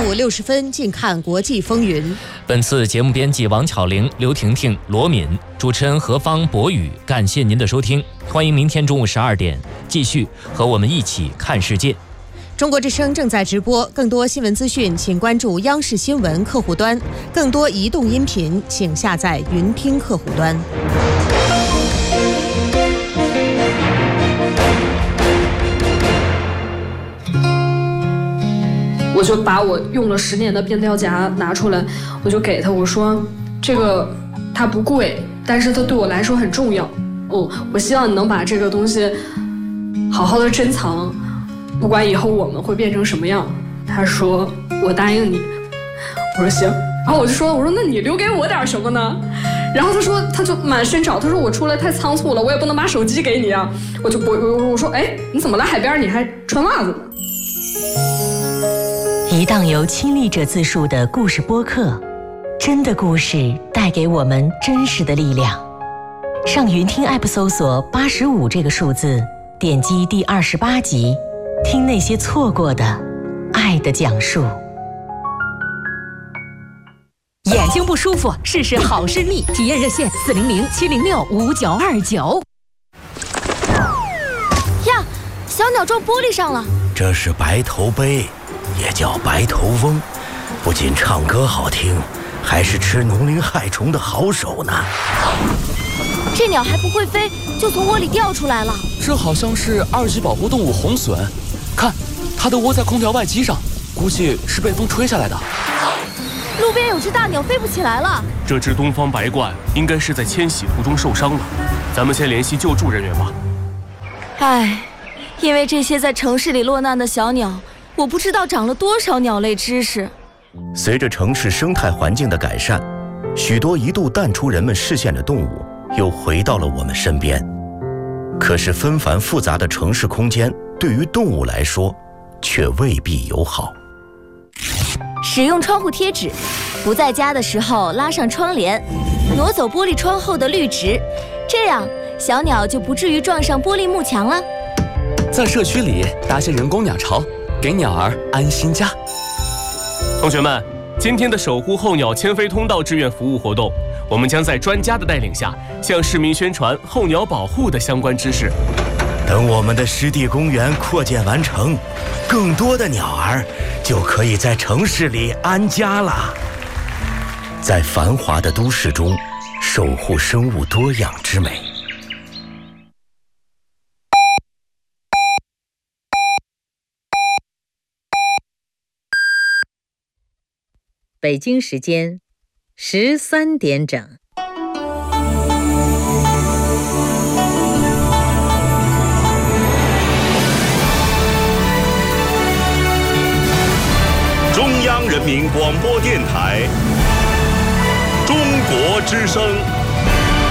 中午60分，静看国际风云。 本次节目编辑王巧玲、刘婷婷、罗敏，主持人何芳、博宇。感谢您的收听，欢迎明天中午12点继续和我们一起看世界。 中国之声正在直播，更多新闻资讯请关注央视新闻客户端，更多移动音频请下载云听客户端。 我就把我用了10年的变调夹拿出来，我就给他，我说这个它不贵，但是它对我来说很重要。我希望你能把这个东西好好的珍藏，不管以后我们会变成什么样。他说我答应你。我说行。然后我说那你留给我点什么呢？然后他就满身找，他说我出来太仓促了，我也不能把手机给你啊。我说哎，你怎么来海边你还穿袜子呢？ 一档由亲历者自述的故事播客，真的故事带给我们真实的力量。上云听 App 搜索85这个数字，点击第28集，听那些错过的爱的讲述。 眼睛不舒服，试试好视力，体验热线400-706-5929。 呀，小鸟撞玻璃上了。 这是白头鹎，也叫白头翁，不仅唱歌好听，还是吃农林害虫的好手呢。 这鸟还不会飞，就从窝里掉出来了。 这好像是2级保护动物红隼，看，它都窝在空调外机上，估计是被风吹下来的。 路边有只大鸟飞不起来了。 这只东方白鹳应该是在迁徙途中受伤了，咱们先联系救助人员吧。 唉，因为这些在城市里落难的小鸟，我不知道长了多少鸟类知识。 随着城市生态环境的改善，许多一度淡出人们视线的动物又回到了我们身边。可是纷繁复杂的城市空间对于动物来说却未必友好。 使用窗户贴纸，不在家的时候拉上窗帘，挪走玻璃窗后的绿植，这样小鸟就不至于撞上玻璃幕墙了。 在社区里搭些人工鸟巢，给鸟儿安心家。 同学们，今天的守护候鸟迁飞通道志愿服务活动，我们将在专家的带领下，向市民宣传候鸟保护的相关知识。 等我们的湿地公园扩建完成，更多的鸟儿就可以在城市里安家了。在繁华的都市中，守护生物多样之美。 北京时间13点整。 中央人民广播电台，中国之声。